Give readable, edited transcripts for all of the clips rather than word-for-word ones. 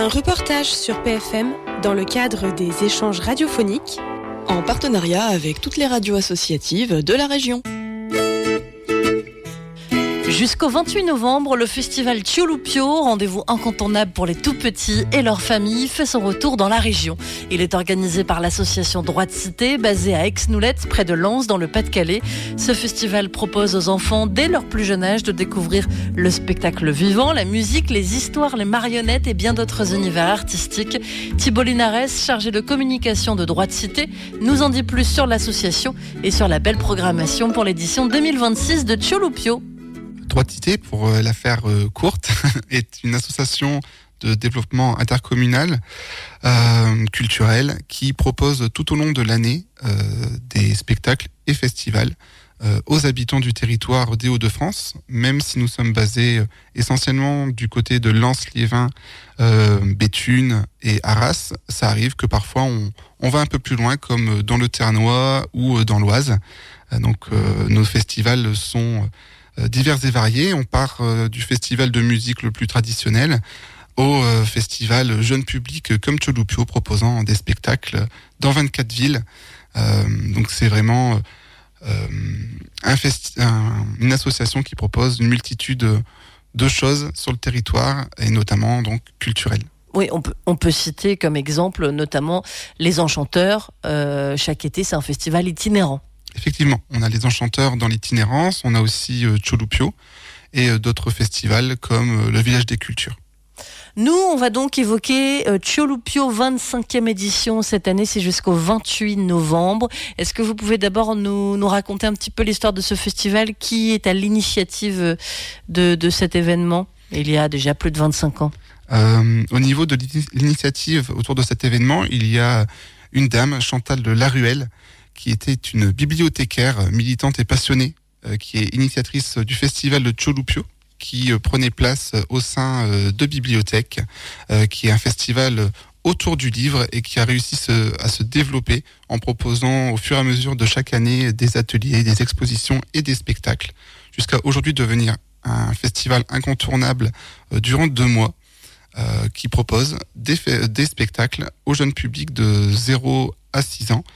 Un reportage sur PFM dans le cadre des échanges radiophoniques en partenariat avec toutes les radios associatives de la région. Jusqu'au 28 novembre, le festival Ciolupio, rendez-vous incontournable pour les tout-petits et leurs familles, fait son retour dans la région. Il est organisé par l'association Droit de Cité, basée à Aix-Noulette, près de Lens, dans le Pas-de-Calais. Ce festival propose aux enfants, dès leur plus jeune âge, de découvrir le spectacle vivant, la musique, les histoires, les marionnettes et bien d'autres univers artistiques. Thibault Linares, chargé de communication de Droit de Cité, nous en dit plus sur l'association et sur la belle programmation pour l'édition 2026 de Ciolupio. Droit de Cité, pour la faire courte, est une association de développement intercommunal culturel qui propose tout au long de l'année des spectacles et festivals aux habitants du territoire des Hauts-de-France, même si nous sommes basés essentiellement du côté de Lens-Liévin, Béthune et Arras. Ça arrive que parfois on va un peu plus loin, comme dans le Ternois ou dans l'Oise. Donc nos festivals sont divers et variés. On part du festival de musique le plus traditionnel au festival jeune public comme Ciolupio, proposant des spectacles dans 24 villes. Donc c'est vraiment une association qui propose une multitude de choses sur le territoire et notamment donc culturelles. Oui, on peut citer comme exemple notamment les Enchanteurs. Chaque été, c'est un festival itinérant. Effectivement, on a les Enchanteurs dans l'itinérance, on a aussi Ciolupio et d'autres festivals comme le Village des Cultures. Nous, on va donc évoquer Ciolupio 25e édition cette année, c'est jusqu'au 28 novembre. Est-ce que vous pouvez d'abord nous raconter un petit peu l'histoire de ce festival qui est à l'initiative de cet événement, il y a déjà plus de 25 ans? Au niveau de l'initiative autour de cet événement, il y a une dame, Chantal de Laruelle, qui était une bibliothécaire militante et passionnée, qui est initiatrice du festival de Ciolupio, qui prenait place au sein de bibliothèques, qui est un festival autour du livre et qui a réussi à se développer en proposant au fur et à mesure de chaque année des ateliers, des expositions et des spectacles, jusqu'à aujourd'hui devenir un festival incontournable durant 2 mois, qui propose des spectacles au jeune public de 0 à 6 ans,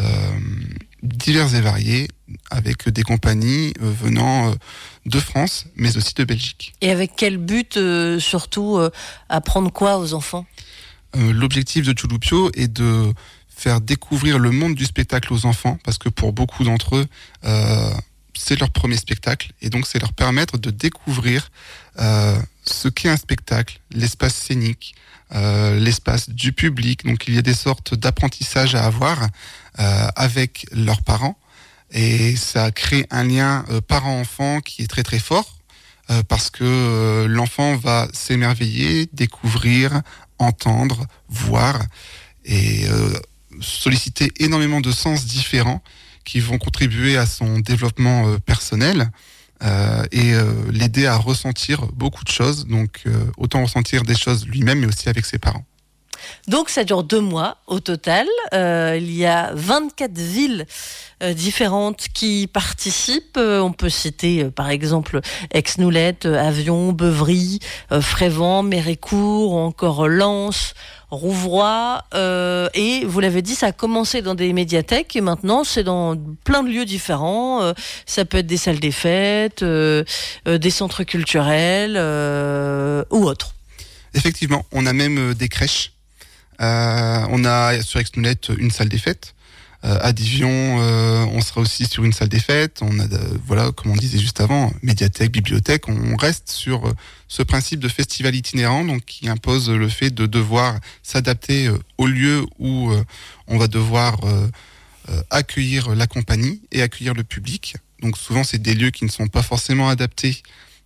divers et variés, avec des compagnies venant de France, mais aussi de Belgique. Et avec quel but, surtout, apprendre quoi aux enfants ? L'objectif de Ciolupio est de faire découvrir le monde du spectacle aux enfants, parce que pour beaucoup d'entre eux, c'est leur premier spectacle, et donc c'est leur permettre de découvrir ce qu'est un spectacle, l'espace scénique, l'espace du public. Donc il y a des sortes d'apprentissage à avoir avec leurs parents, et ça crée un lien parent-enfant qui est très très fort, parce que l'enfant va s'émerveiller, découvrir, entendre, voir, et solliciter énormément de sens différents qui vont contribuer à son développement personnel et l'aider à ressentir beaucoup de choses. Donc autant ressentir des choses lui-même, mais aussi avec ses parents. Donc ça dure 2 mois au total. Il y a 24 villes différentes qui participent. On peut citer par exemple Aix-Noulette, Avion, Beuvry, Frévent, Mérécourt, ou encore Lens, Rouvroy. Et vous l'avez dit, ça a commencé dans des médiathèques et maintenant c'est dans plein de lieux différents. Ça peut être des salles des fêtes, des centres culturels ou autres. Effectivement, on a même des crèches. On a sur Aix-Noulette une salle des fêtes. À Divion, on sera aussi sur une salle des fêtes. On a, voilà, comme on disait juste avant, médiathèque, bibliothèque. On reste sur ce principe de festival itinérant, donc qui impose le fait de devoir s'adapter au lieu où on va devoir accueillir la compagnie et accueillir le public. Donc souvent, c'est des lieux qui ne sont pas forcément adaptés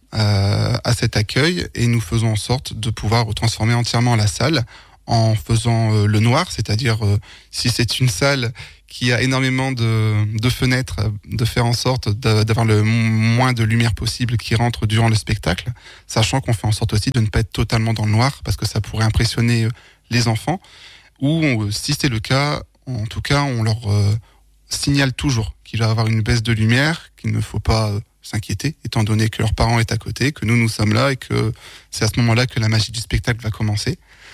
à cet accueil, et nous faisons en sorte de pouvoir transformer entièrement la salle en faisant le noir, c'est-à-dire si c'est une salle qui a énormément de fenêtres, de faire en sorte d'avoir le moins de lumière possible qui rentre durant le spectacle, sachant qu'on fait en sorte aussi de ne pas être totalement dans le noir, parce que ça pourrait impressionner les enfants, ou si c'est le cas, en tout cas, on leur signale toujours qu'il va y avoir une baisse de lumière, qu'il ne faut pas s'inquiéter, étant donné que leurs parents est à côté, que nous sommes là, et que c'est à ce moment-là que la magie du spectacle va commencer.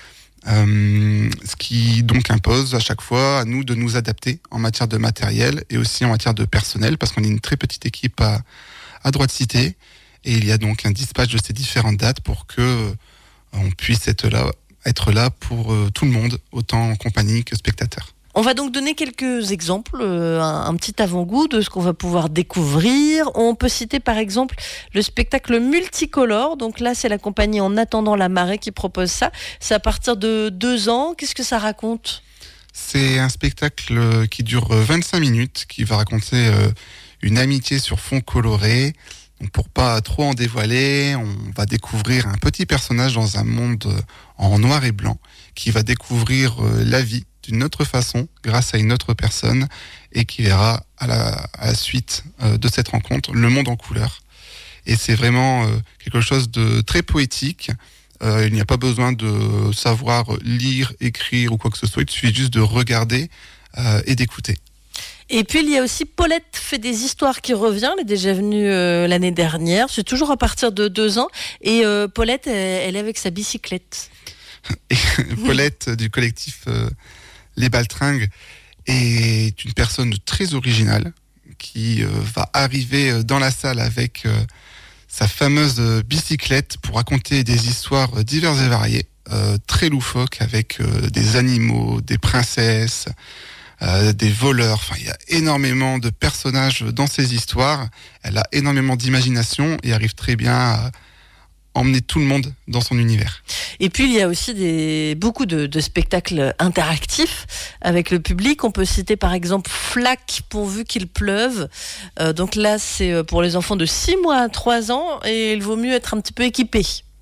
Ce qui donc impose à chaque fois à nous de nous adapter en matière de matériel et aussi en matière de personnel, parce qu'on est une très petite équipe à Droite-Cité, et il y a donc un dispatch de ces différentes dates pour que on puisse être là pour tout le monde, autant en compagnie que spectateur. On va donc donner quelques exemples, un petit avant-goût de ce qu'on va pouvoir découvrir. On peut citer par exemple le spectacle multicolore. Donc là, c'est la compagnie En attendant la marée qui propose ça. C'est à partir de 2 ans. Qu'est-ce que ça raconte ? C'est un spectacle qui dure 25 minutes, qui va raconter une amitié sur fond coloré. Donc pour pas trop en dévoiler, on va découvrir un petit personnage dans un monde en noir et blanc qui va découvrir la vie d'une autre façon grâce à une autre personne et qui verra à la suite de cette rencontre le monde en couleur. Et c'est vraiment quelque chose de très poétique. Il n'y a pas besoin de savoir lire, écrire ou quoi que ce soit. Il suffit juste de regarder et d'écouter. Et puis il y a aussi Paulette fait des histoires qui revient. Elle est déjà venue l'année dernière. C'est toujours à partir de 2 ans. Et Paulette, elle est avec sa bicyclette. Et Paulette du collectif Les Baltringues est une personne très originale qui va arriver dans la salle avec sa fameuse bicyclette pour raconter des histoires diverses et variées, très loufoques, avec des animaux, des princesses, des voleurs. Enfin, il y a énormément de personnages dans ces histoires. Elle a énormément d'imagination et arrive très bien à emmener tout le monde dans son univers. Et puis il y a aussi beaucoup de spectacles interactifs avec le public. On peut citer par exemple Flac pourvu qu'il pleuve. Donc là c'est pour les enfants de 6 mois à 3 ans et il vaut mieux être un petit peu équipé.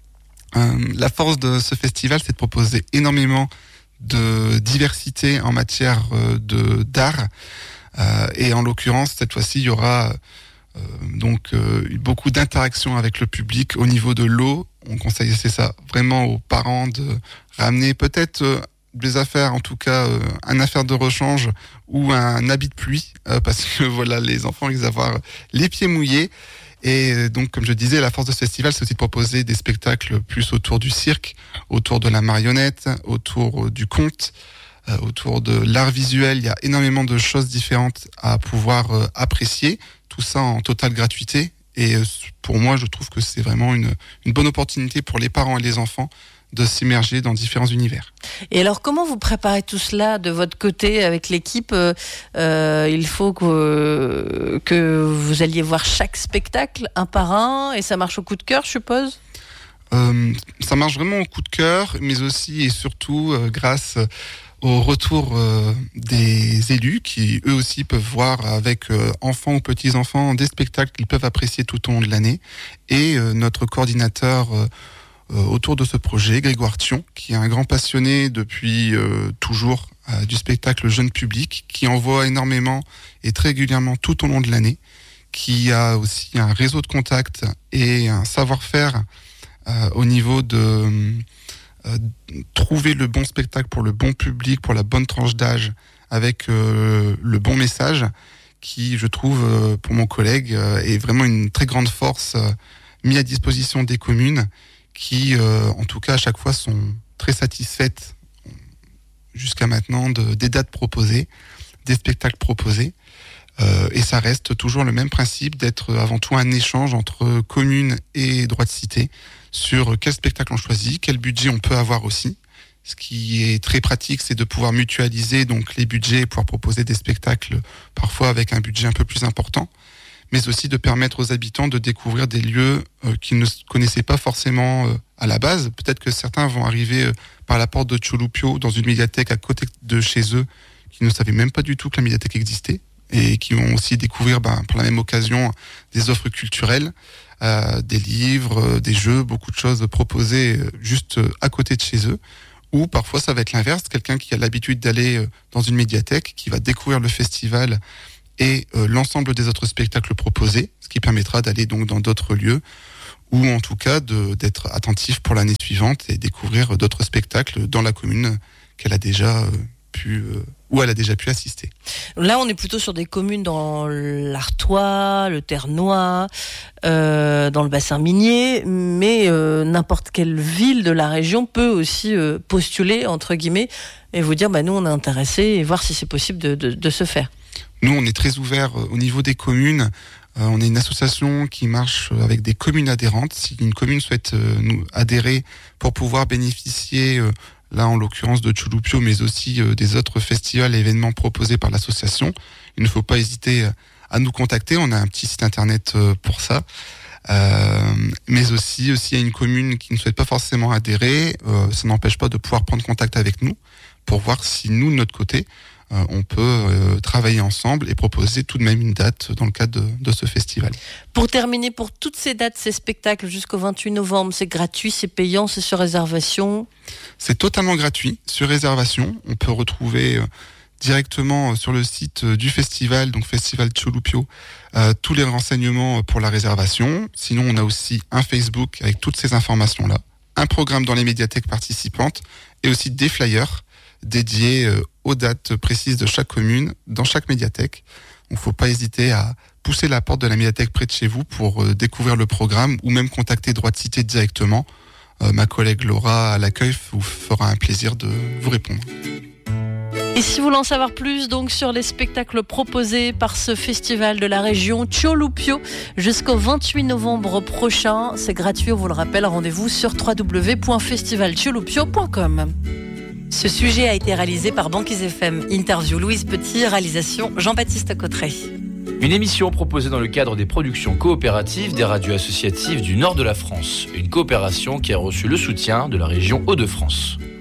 La force de ce festival, c'est de proposer énormément de diversité en matière d'art. Et en l'occurrence, cette fois-ci, il y aura beaucoup d'interactions avec le public au niveau de l'eau. On conseille, c'est ça, vraiment aux parents de ramener peut-être des affaires, en tout cas un affaire de rechange ou un habit de pluie, parce que voilà, les enfants ils avoir les pieds mouillés. Et donc, comme je disais, la force de ce festival, c'est aussi de proposer des spectacles plus autour du cirque, autour de la marionnette, autour du conte, autour de l'art visuel. Il y a énormément de choses différentes à pouvoir apprécier. Tout ça en totale gratuité. Et pour moi, je trouve que c'est vraiment une bonne opportunité pour les parents et les enfants de s'immerger dans différents univers. Et alors, comment vous préparez tout cela de votre côté avec l'équipe ? Il faut que vous alliez voir chaque spectacle un par un, et ça marche au coup de cœur, je suppose ? Ça marche vraiment au coup de cœur, mais aussi et surtout grâce au retour des élus qui eux aussi peuvent voir avec enfants ou petits-enfants des spectacles qu'ils peuvent apprécier tout au long de l'année. Et notre coordinateur autour de ce projet, Grégoire Thion, qui est un grand passionné depuis toujours du spectacle jeune public, qui envoie énormément et très régulièrement tout au long de l'année, qui a aussi un réseau de contacts et un savoir-faire au niveau de trouver le bon spectacle pour le bon public, pour la bonne tranche d'âge, avec le bon message, qui, je trouve, pour mon collègue, est vraiment une très grande force mise à disposition des communes, qui, en tout cas, à chaque fois, sont très satisfaites jusqu'à maintenant des dates proposées, des spectacles proposés. Et ça reste toujours le même principe d'être avant tout un échange entre communes et Droite-Cité sur quel spectacle on choisit, quel budget on peut avoir aussi. Ce qui est très pratique, c'est de pouvoir mutualiser donc les budgets et pouvoir proposer des spectacles parfois avec un budget un peu plus important, mais aussi de permettre aux habitants de découvrir des lieux qu'ils ne connaissaient pas forcément à la base. Peut-être que certains vont arriver par la porte de Tchoulupio dans une médiathèque à côté de chez eux, qui ne savaient même pas du tout que la médiathèque existait, et qui vont aussi découvrir par la même occasion des offres culturelles, des livres, des jeux, beaucoup de choses proposées juste à côté de chez eux. Ou parfois ça va être l'inverse, quelqu'un qui a l'habitude d'aller dans une médiathèque, qui va découvrir le festival et l'ensemble des autres spectacles proposés, ce qui permettra d'aller donc dans d'autres lieux, ou en tout cas d'être attentif pour l'année suivante et découvrir d'autres spectacles dans la commune qu'elle a déjà pu où elle a déjà pu assister. Là, on est plutôt sur des communes dans l'Artois, le Ternois, dans le bassin minier, mais n'importe quelle ville de la région peut aussi postuler, entre guillemets, et vous dire, nous, on est intéressés, et voir si c'est possible de se faire. Nous, on est très ouverts au niveau des communes. On est une association qui marche avec des communes adhérentes. Si une commune souhaite nous adhérer pour pouvoir bénéficier, là en l'occurrence de Chouloupio, mais aussi des autres festivals et événements proposés par l'association, il ne faut pas hésiter à nous contacter. On a un petit site internet pour ça. Mais aussi il y a une commune qui ne souhaite pas forcément adhérer, ça n'empêche pas de pouvoir prendre contact avec nous pour voir si nous, de notre côté, on peut travailler ensemble et proposer tout de même une date dans le cadre de ce festival. Pour terminer, pour toutes ces dates, ces spectacles jusqu'au 28 novembre, c'est gratuit, c'est payant, c'est sur réservation? C'est totalement gratuit, sur réservation. On peut retrouver directement sur le site du festival, donc Festival Chouloupio, tous les renseignements pour la réservation. Sinon, on a aussi un Facebook avec toutes ces informations-là, un programme dans les médiathèques participantes et aussi des flyers dédiés aux dates précises de chaque commune dans chaque médiathèque. Donc, faut pas hésiter à pousser la porte de la médiathèque près de chez vous pour découvrir le programme ou même contacter Droite Cité directement. Ma collègue Laura à l'accueil vous fera un plaisir de vous répondre. Et si vous voulez en savoir plus donc sur les spectacles proposés par ce festival de la région Chouloupio jusqu'au 28 novembre prochain, c'est gratuit, on vous le rappelle, rendez-vous sur www.festivalchouloupio.com. Ce sujet a été réalisé par Banquise FM. Interview Louise Petit, réalisation Jean-Baptiste Cotteret. Une émission proposée dans le cadre des productions coopératives des radios associatives du nord de la France. Une coopération qui a reçu le soutien de la région Hauts-de-France.